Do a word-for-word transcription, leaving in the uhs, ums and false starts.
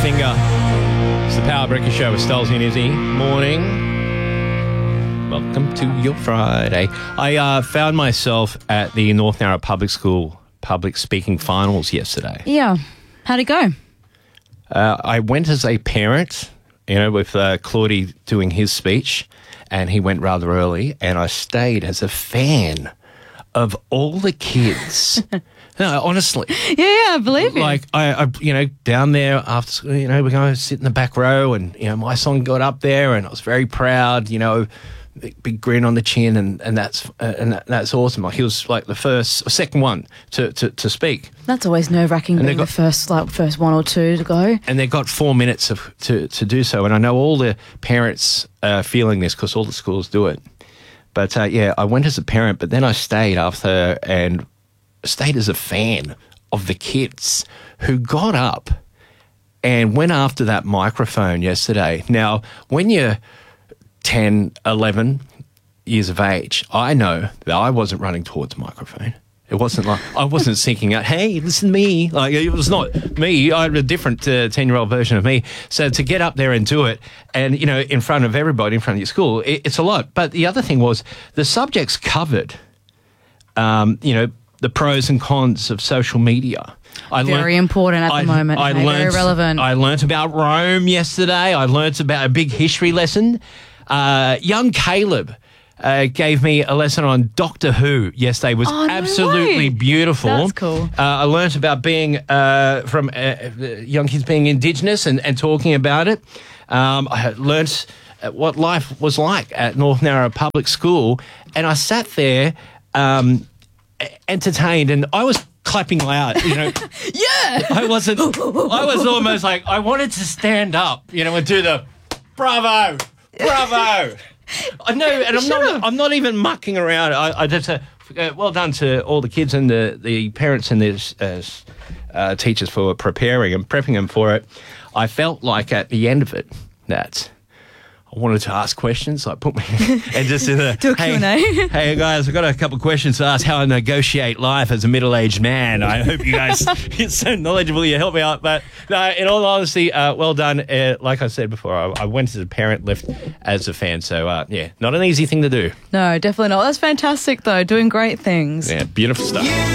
Singer. It's the Power Breakfast Show with Stolzy and Izzy. Morning. Welcome to your Friday. I uh, found myself at the North Narra Public School public speaking finals yesterday. Yeah. How'd it go? Uh, I went as a parent, you know, with uh, Claudie doing his speech, and he went rather early, and I stayed as a fan of all the kids. No, honestly. Yeah, yeah, I believe you. Like, I, I, you know, down there after school, you know, we're going to sit in the back row, and, you know, my song got up there, and I was very proud, you know, big, big grin on the chin, and, and that's uh, and that, that's awesome. Like, he was like the first, or second one to, to, to speak. That's always nerve-wracking being got, the first, like, first one or two to go. And they've got four minutes of, to, to do so. And I know all the parents are feeling this because all the schools do it. But, uh, yeah, I went as a parent, but then I stayed after and stayed as a fan of the kids who got up and went after that microphone yesterday. Now, when you're ten, eleven years of age, I know that I wasn't running towards the microphone. It wasn't like, I wasn't seeking out, hey, listen to me. Like, it was not me. I had a different uh, ten-year-old version of me. So to get up there and do it and, you know, in front of everybody, in front of your school, it, it's a lot. But the other thing was the subjects covered, um, you know, the pros and cons of social media. I Very learned, important at I, the moment. I hey, learned, very relevant. I learnt about Rome yesterday. I learnt about a big history lesson. Uh, young Caleb uh, gave me a lesson on Doctor Who yesterday. It was Oh, no absolutely way. beautiful. That's cool. Uh, I learnt about being uh, from uh, young kids being Indigenous and, and talking about it. Um, I learnt what life was like at North Narra Public School, and I sat there um, entertained, and I was clapping loud, you know. Yeah. I wasn't, I was almost like, I wanted to stand up, you know, and do the bravo, bravo. I know, and I'm not, I'm not even mucking around. I, I just, uh, well done to all the kids and the, the parents and the uh, uh, teachers for preparing and prepping them for it. I felt like at the end of it that I wanted to ask questions. I put me and just in a, Do a Q and A. hey, hey guys, I've got a couple of questions to ask how I negotiate life as a middle-aged man. I hope you guys are so knowledgeable. You help me out. But no, in all honesty, uh, well done. Uh, like I said before, I, I went as a parent, left as a fan. So uh, yeah, not an easy thing to do. No, definitely not. That's fantastic, though. Doing great things. Yeah, beautiful stuff.